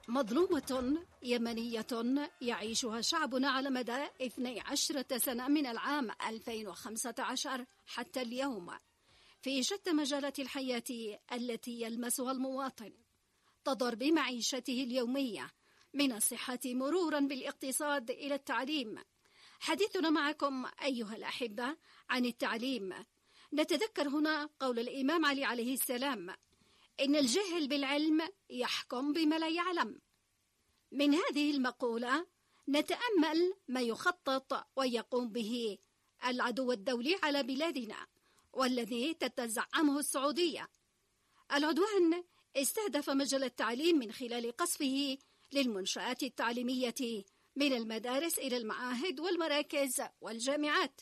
مظلومة يمنية يعيشها شعبنا على مدى 12 سنة من العام 2015 حتى اليوم في شتى مجالات الحياة التي يلمسها المواطن، تضر بمعيشته اليومية من الصحة مرورا بالاقتصاد إلى التعليم. حديثنا معكم أيها الأحبة عن التعليم. نتذكر هنا قول الإمام علي عليه السلام: إن الجاهل بالعلم يحكم بما لا يعلم. من هذه المقولة نتأمل ما يخطط ويقوم به العدو الدولي على بلادنا والذي تتزعمه السعودية. العدوان استهدف مجال التعليم من خلال قصفه للمنشآت التعليمية من المدارس إلى المعاهد والمراكز والجامعات.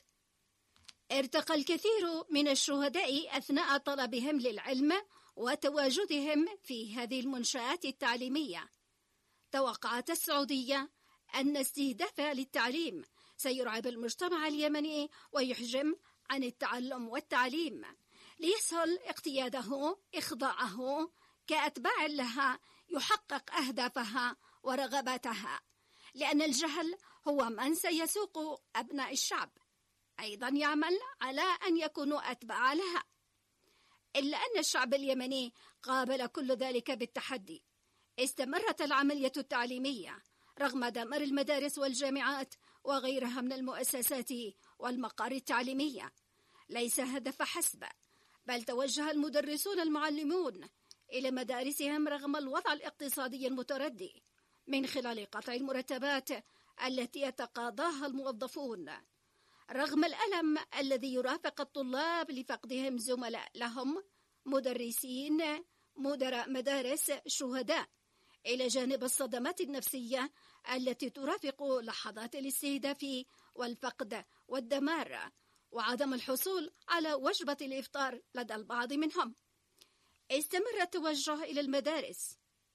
ارتقى الكثير من الشهداء أثناء طلبهم للعلم وتواجدهم في هذه المنشآت التعليمية. توقعت السعودية أن استهدافها للتعليم سيرعب المجتمع اليمني ويحجم عن التعلم والتعليم ليسهل اقتياده إخضاعه كأتباع لها يحقق أهدافها ورغباتها، لأن الجهل هو من سيسوق أبناء الشعب أيضا يعمل على أن يكونوا أتباع لها. إلا أن الشعب اليمني قابل كل ذلك بالتحدي. استمرت العملية التعليمية رغم دمار المدارس والجامعات وغيرها من المؤسسات والمقار التعليمية. ليس هذا فحسب، بل توجه المدرسون المعلمون إلى مدارسهم رغم الوضع الاقتصادي المتردي من خلال قطع المرتبات التي يتقاضاها الموظفون، رغم الألم الذي يرافق الطلاب لفقدهم زملاء لهم، مدرسين، مدراء مدارس، شهداء، إلى جانب الصدمات النفسية التي ترافق لحظات الاستهداف والفقد والدمار وعدم الحصول على وجبة الإفطار لدى البعض منهم. استمر التوجه إلى المدارس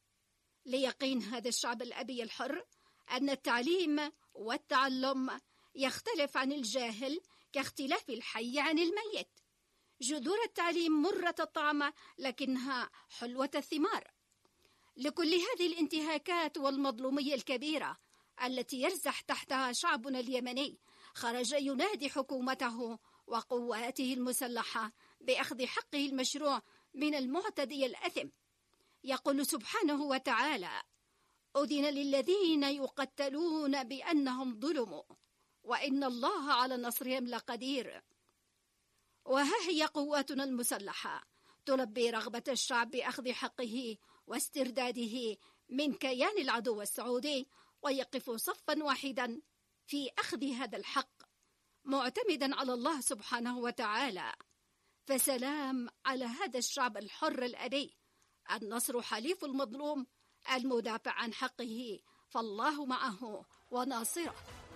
ليقين هذا الشعب الأبي الحر أن التعليم والتعلم يختلف عن الجاهل كاختلاف الحي عن الميت. جذور التعليم مرة الطعم لكنها حلوة الثمار. لكل هذه الانتهاكات والمظلومية الكبيرة التي يرزح تحتها شعبنا اليمني، خرج ينادي حكومته وقواته المسلحة بأخذ حقه المشروع من المعتدي الأثم. يقول سبحانه وتعالى: أذن للذين يقتلون بأنهم ظلموا وإن الله على نصرهم لقدير. وها هي قواتنا المسلحة تلبي رغبة الشعب بأخذ حقه واسترداده من كيان العدو السعودي، ويقف صفا واحدا في أخذ هذا الحق معتمدا على الله سبحانه وتعالى. فسلام على هذا الشعب الحر الأبي. النصر حليف المظلوم المدافع عن حقه، فالله معه وناصره.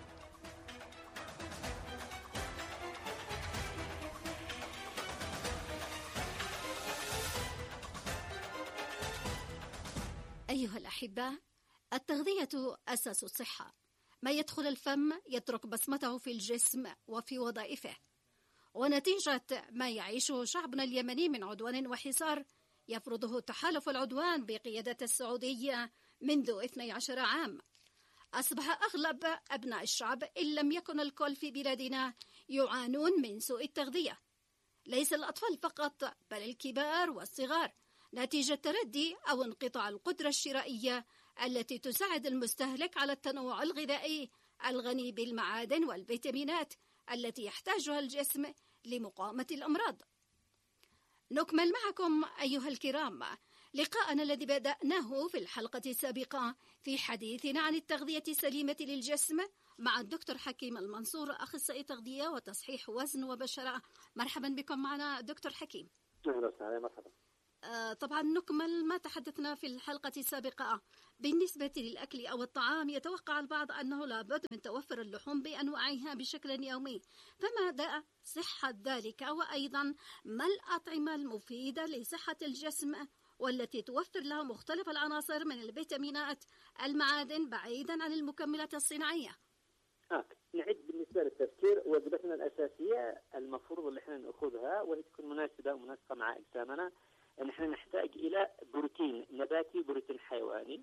أيها الأحبة، التغذية أساس الصحة. ما يدخل الفم يترك بصمته في الجسم وفي وظائفه. ونتيجة ما يعيشه شعبنا اليمني من عدوان وحصار يفرضه تحالف العدوان بقيادة السعودية منذ 12 عام، أصبح أغلب أبناء الشعب إن لم يكن الكل في بلادنا يعانون من سوء التغذية. ليس الأطفال فقط بل الكبار والصغار، نتيجة تردي أو انقطاع القدرة الشرائية التي تساعد المستهلك على التنوع الغذائي الغني بالمعادن والفيتامينات التي يحتاجها الجسم لمقاومة الأمراض. نكمل معكم أيها الكرام لقاءنا الذي بدأناه في الحلقة السابقة في حديثنا عن التغذية السليمة للجسم مع الدكتور حكيم المنصور، أخصائي تغذية وتصحيح وزن وبشرة. مرحبا بكم معنا دكتور حكيم. أهلا وسهلا، مرحبا. طبعا نكمل ما تحدثنا في الحلقة السابقة. بالنسبة للأكل أو الطعام، يتوقع البعض أنه لابد من توفر اللحوم بأنواعها بشكل يومي، فماذا صحة ذلك؟ وأيضا ما الأطعمة المفيدة لصحة الجسم والتي توفر له مختلف العناصر من الفيتامينات، المعادن، بعيدا عن المكملات الصناعية؟ نعد بالنسبة للتفكير وجبتنا الأساسية المفروض اللي احنا نأخذها وهي تكون مناسبة ومناسقة مع أجسامنا. نحن نحتاج إلى بروتين نباتي وبروتين حيواني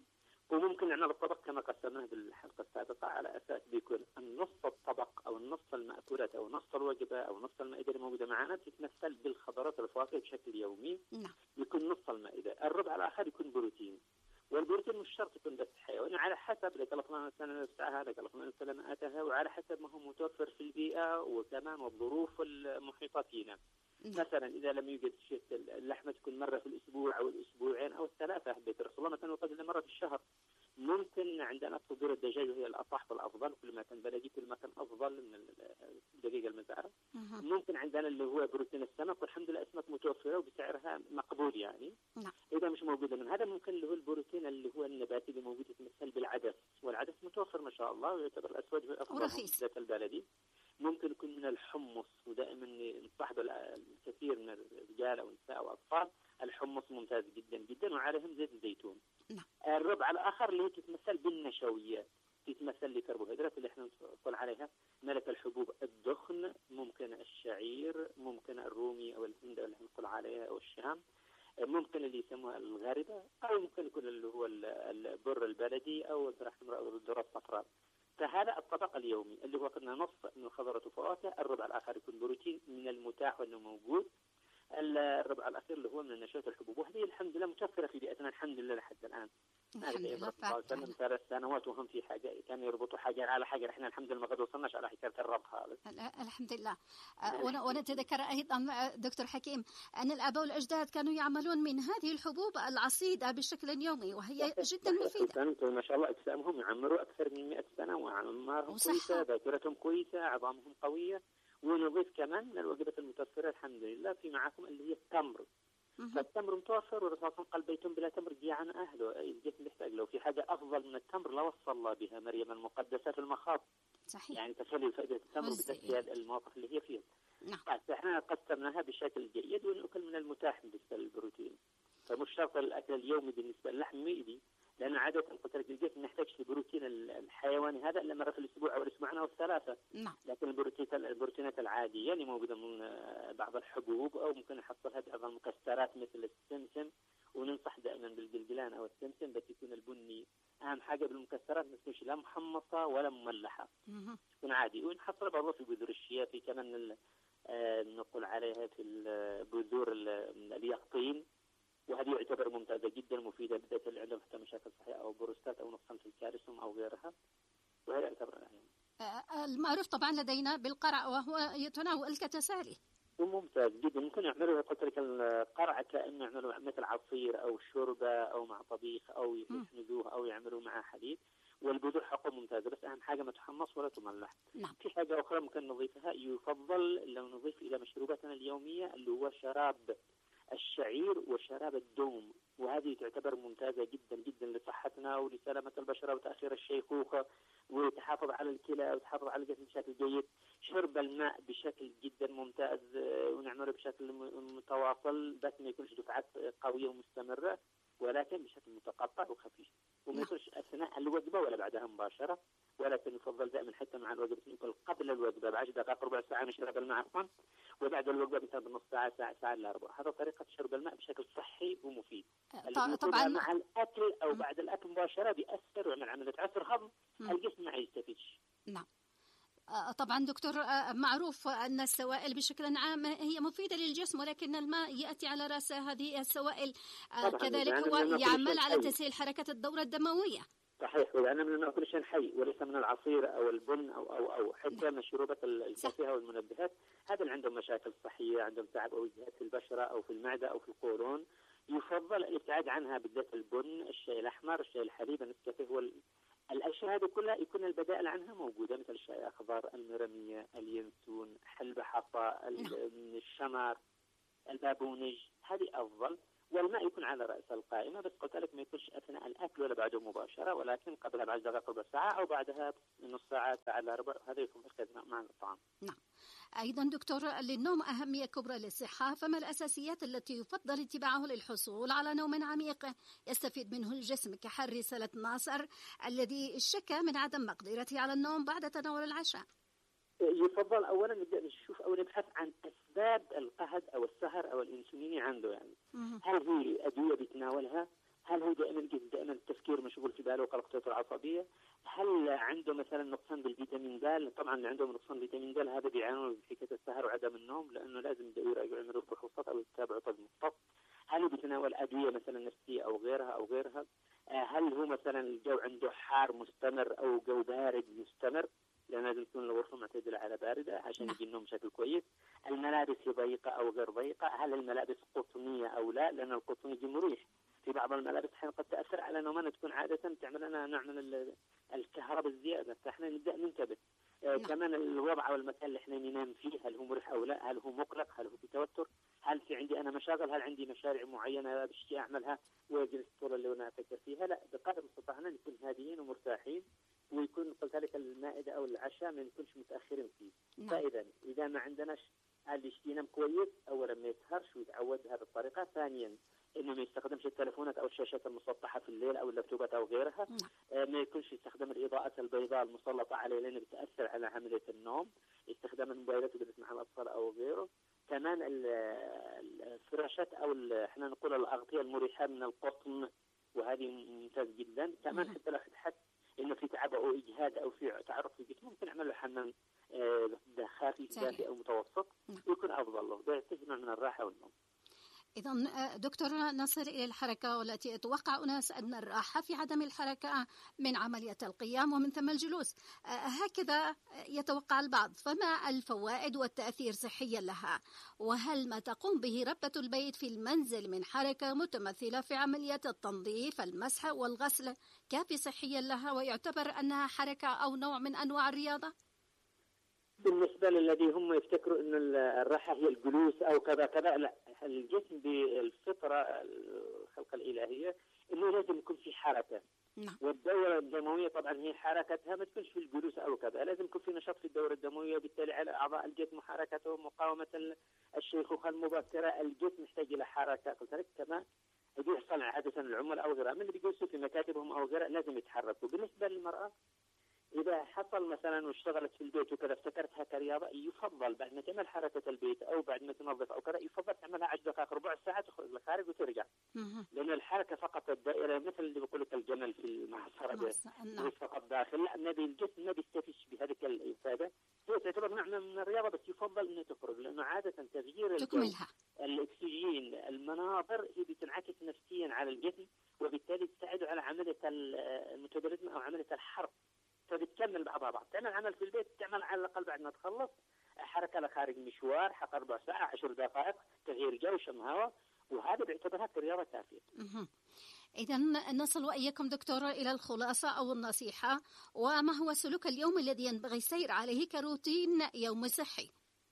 وممكن نعمل الطبق كما قسمناه بالحلقة السابقة على أساس بيكون النص الطبق أو النص المأكولات أو نص الوجبة أو نص المائدة اللي موجودة معنا تتمثل بالخضروات والفواكه بشكل يومي. نعم. يكون نص المائدة. الربع الآخر يكون بروتين، والبروتين مش شرط يكون بس حيواني، على حسب لك الله سنة نفسها لك الله سلامتها، وعلى حسب ما هو متوفر في البيئة وكمان والظروف المحيطة فينا. مثلا إذا لم يوجد شيء اللحمة تكون مرة في الأسبوع أو الأسبوعين أو الثلاثة، بيت رسول الله مثلا وقد مرة في الشهر. ممكن عندنا صدور الدجاج وهي الأصح والأفضل، كل ما كان بلدي كل ما كان أفضل من الدقيقة المزارع. ممكن عندنا اللي هو بروتين السمك، والحمد لله الأسماك متوفرة وبسعرها مقبول يعني. إذا مش موجودة من هذا ممكن اللي هو البروتين اللي هو النباتي اللي موجود يتمثل بالعدس، والعدس متوفر ما شاء الله ويعتبر الأسود هو الأفضل ذات البلدي. ممكن يكون من الحمص، ودائما نصحب الكثير من الرجال أو النساء أو أطفال الحمص ممتاز جدا جدا، وعليهم زيت الزيتون. الربع الآخر اللي تتمثل بالنشويات، تتمثل الكربوهيدرات اللي احنا نقول عليها ملك الحبوب الدخن، ممكن الشعير، ممكن الرومي أو الهند اللي نقول عليها أو الشام، ممكن اللي يسموها الغاربة، أو ممكن يكون اللي هو البر البلدي أو الذرة الصفراء. فهذا الطبق اليومي اللي هو قلنا نص من الخضروات والفواكه، الربع الآخر يكون بروتين من المتاح وانه موجود، الربع الأخير اللي هو من النشويات الحبوب، وهذه الحمد لله متوفرة في بيئتنا الحمد لله لحد الآن. الحمد لله. من 3 سنوات وهم في حاجة كانوا يربطوا حاجة على حاجة، احنا الحمد لله ما قد وصلناش على حكاية الربط هذا. الحمد لله. ونتذكر أيضا دكتور حكيم أن الآباء والأجداد كانوا يعملون من هذه الحبوب العصيدة بشكل يومي، وهي جدا مفيدة. ما شاء الله أجسامهم يعمروا أكثر من 100 سنة، وأعمارهم كويسة، ذاكرتهم كويسة، عظامهم قوية. ونضيف كمان من الوجبات المتوفرة الحمد لله في معكم اللي هي التمر. فالتمر متوفر، والرسول قال بيتم بلا تمر جيعا أهله، الجسم يحتاج له. في حاجة أفضل من التمر لوصى الله بها مريم المقدسة في المخاض. صحيح. يعني تخلي فائدة التمر بالذات المواقف اللي هي فيها. نعم. فإحنا قسمناها بشكل جيد، ونأكل من المتاح بالنسبة للبروتين. فمش شرط الأكل اليومي بالنسبة للحم مئدي، لأن عادة الجسم نحتاج البروتين الحيواني هذا إلا مرة في الأسبوع أو الأسبوعين أو الثلاثة. نعم. لكن البروتينات العادية اللي موجودة من بعض الحبوب أو ممكن نحصلها بعض المكسرات مثل السمسم، وننصح دائما بالجلجلان أو السمسم بس يكون البني. أهم حاجة بالمكسرات ما تكونش لا محمصة ولا مملحة، تكون عادي. ونحصل برضه في بذور الشيا، في كمان نقول عليها في البذور اليقطين، وهذه يعتبر ممتازة جدا مفيدة بالذات اللي عندهم حتى مشاكل صحية أو بروستات أو نقصان في الكالسيوم أو غيرها، وهذا يعتبر المعروف طبعا لدينا بالقرع، وهو يتناول كتسالي. وممتاز جدا. ممكن يعملوا قلت لك القرع كأنه يعملوا مثل عصير أو شوربة أو مع طبيخ أو يحمزوه أو يعملوا معه حليب، والبذور حقه ممتازة، بس أهم حاجة ما تحمص ولا تملح. نعم. في حاجة أخرى ممكن نضيفها، يفضل لو نضيف إلى مشروباتنا اليومية اللي هو شراب الشعير وشراب الدوم، وهذه تعتبر ممتازة جدا جدا لصحتنا ولسلامة البشرة وتأخير الشيخوخة وتحافظ على الكلى وتحافظ على الجسم بشكل جيد. شرب الماء بشكل جدا ممتاز، ونعمله بشكل متواصل، بس ما يكونش دفعات قوية ومستمرة، ولكن بشكل متقطع وخفيف، وما يكونش أثناء الوجبة ولا بعدها مباشرة، ولكن يفضل دائما حتى مع الوجبة يكون قبل الوجبة ب10 دقائق ربع ساعة نشرب الماء عفوا، وبعد الوجبة مثلا بنص ساعة ساعة إلا ربع. هذا طريقة شرب الماء بشكل صحي ومفيد. طبعا مع الأكل أو بعد الأكل مباشرة بيأثر ويعمل عملية عسر هضم، الجسم ما يستفيدش. نعم. طبعا دكتور، معروف أن السوائل بشكل عام هي مفيدة للجسم، ولكن الماء يأتي على رأس هذه السوائل. كذلك هو يعمل على تسهيل حركة الدورة الدموية. صحيح، ولأن من نأكل شيء حي وليس من العصير أو البن أو حتى من الشروبات الكافية والمنبهات. هذا اللي عندهم مشاكل صحية، عندهم تعب أو إجهاد في البشرة أو في المعدة أو في القولون، يفضل الابتعاد عنها، بالذات البن، الشاي الأحمر، الشاي الحليب، النسكافيه، الأشياء هذه كلها يكون البدائل عنها موجودة، مثل الشاي الأخضر، المرمية، اليانسون، حلبة حصى، الشمر، البابونج، هذه أفضل. والماء يكون على رأس القائمة، بس قلت لك ما يكونش أثناء الأكل ولا بعده مباشرة، ولكن قبلها ب10 دقائق ربع ساعة أو بعدها نص ساعة ساعة إلا ربع، هذا يكون مركز مع الطعام. نعم. أيضا دكتور، للنوم أهمية كبرى للصحة، فما الأساسيات التي يفضل اتباعه للحصول على نوم عميق يستفيد منه الجسم، كحر سلة ناصر الذي شكى من عدم مقدرته على النوم بعد تناول العشاء؟ يفضل أولا نبدأ نشوف أو نبحث عن أسباب القهد أو السهر أو الإنسوليني عنده. يعني هل هي أدوية بيتناولها؟ هل هو دائما التفكير من مشغول في باله وقلقته العصبية. هل عنده مثلا نقصان بالفيتامين د؟ طبعا اللي عندهم نقصان بالفيتامين د هذا بيعانون من حكاية السهر وعدم النوم، لأنه لازم يراجعوا يعملوا فحوصات أو يتابعوا طب مختص. هل بيتناول أدوية مثلا نفسية أو غيرها؟ هل هو مثلا الجو عنده حار مستمر أو جو بارد مستمر؟ لأن لازم تكون الغرفة معتدلة على باردة عشان يجي النوم بشكل كويس. الملابس ضيقة أو غير ضيقة؟ هل الملابس قطنية أو لا؟ لأن القطن يجي مريح. في بعض الملابس حين قد تأثر على نومنا، تكون عادة تعمل لنا نوع من الكهرباء الزيادة، فإحنا نبدأ ننتبه. كمان الوضع والمكان اللي احنا ننام فيه، هل هو مريح أو لا؟ هل هو مقلق؟ هل هو في توتر؟ هل في عندي أنا مشاغل؟ هل عندي مشاريع معينة بشتي أعملها وأجلس طول الليل وأنا أفكر فيها؟ لا، بقدر المستطاع نكون هاديين ومرتاحين، ويكون قلت لك المائدة أو العشاء ما نكونش متأخرين فيه. فإذا إذا ما عندناش اللي ينام كويس، أولا ما يسهرش ويتعود بهذه الطريقة. ثانيا إنه ما يستخدمش التلفونات أو الشاشات المسطحة في الليل أو اللابتوبات أو غيرها. ما يكونش يستخدم الإضاءات البيضاء المسلطة عليه لأنه بتأثر على عملية النوم. استخدام الموبايلات اللي بتسمعها الأطفال أو غيره. كمان الفراشات أو احنا نقول الأغطية المريحة من القطن، وهذه ممتاز جدا. كمان حتى لو حس إنه في تعب أو إجهاد أو في تعرق في الجسم، ممكن نعمل له حمام خفيف دافئ أو متوسط، يكون أفضل له. ده يعطيه نوع من الراحة والنوم. إذا دكتور نصل إلى الحركة، والتي يتوقع أناس أن الراحة في عدم الحركة من عملية القيام ومن ثم الجلوس، هكذا يتوقع البعض. فما الفوائد والتأثير صحيا لها؟ وهل ما تقوم به ربة البيت في المنزل من حركة متمثلة في عملية التنظيف المسح والغسل كافي صحيا لها ويعتبر أنها حركة أو نوع من أنواع الرياضة؟ بالنسبة للذي هم يفتكروا أن الراحة هي الجلوس أو كذا كذا، لا، الجسم بالفطرة الخلقة الإلهية أنه لازم يكون في حركة. والدورة الدموية طبعا هي حركتها ما تكونش في الجلوس أو كذا، لازم يكون في نشاط في الدورة الدموية، وبالتالي على أعضاء الجسم حركته مقاومة الشيخوخة المبكرة. الجسم يحتاج إلى حركة. قلت لك كما يحصل عادة العملاء أو غيرها من اللي بيجلسوا في مكاتبهم أو غيرها لازم يتحركوا. بالنسبة للمرأة إذا حصل مثلا واشتغلت في البيت وكذا افتكرتها كرياضة، يفضل بعد ما تعمل حركة البيت أو بعد ما تنظف أو كذا، يفضل تعملها 10 دقائق ربع ساعة تخرج لخارج وترجع. لأن الحركة فقط الدائرة مثل اللي بيقول لك الجمل في المعصرة فقط داخل، لا، النبي الجسم ما بيستفيدش بهذه الإفادة. هي تعتبر نوع من الرياضة، بس يفضل إنه تخرج، لأنه عادة تغيير الجو، الأكسجين، المناظر هي بتنعكس نفسيا على الجسم، وبالتالي تساعد على عملية الميتابوليزم أو عملية الحرق. فبتكمل بعضها بعض. تعمل عمل في البيت، تعمل على الأقل بعد ما تخلص حركة لخارج مشوار حق 4 ساعة 10 دقائق تغيير جو شم هواء، وهذا بيعتبرها كرياضة كافية. إذا نصل وإياكم دكتور إلى الخلاصة أو النصيحة، وما هو السلوك اليومي الذي ينبغي السير عليه كروتين يوم صحي؟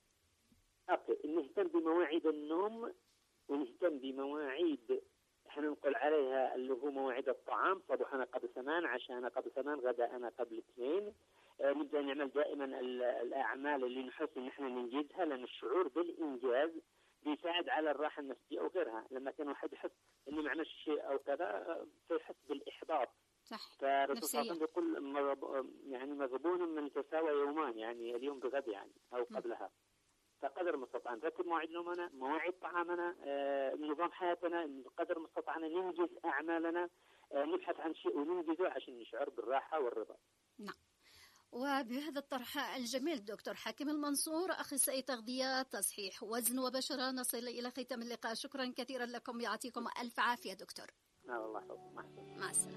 نهتم بمواعيد النوم، ونهتم بمواعيد احنا نقول عليها اللي هو مواعيد الطعام. صباحنا قبل 8، عشاءنا قبل 8، غداءنا قبل 2. نبدأ نعمل دائما الأعمال اللي نحس إن احنا ننجزها، لأن الشعور بالإنجاز بيساعد على الراحة النفسية أو غيرها. لما كان واحد يحس إنه ما عملش شيء أو كذا فيحس بالإحباط. صح. فالرسول صلى الله عليه وسلم يقول يعني مغبون من تساوى يومان، يعني اليوم بغد يعني أو قبلها. فقدر المستطاع نرتب مواعيد نومنا، مواعيد طعامنا، نظام حياتنا، قدر المستطاع ننجز أعمالنا، نبحث عن شيء وننجزه عشان نشعر بالراحة والرضا. نعم. وبهذا الطرح الجميل دكتور حاكم المنصور، أخصائي تغذية تصحيح وزن وبشرة، نصل إلى ختام اللقاء. شكرا كثيرا لكم، يعطيكم ألف عافية دكتور. الله مع السلامة.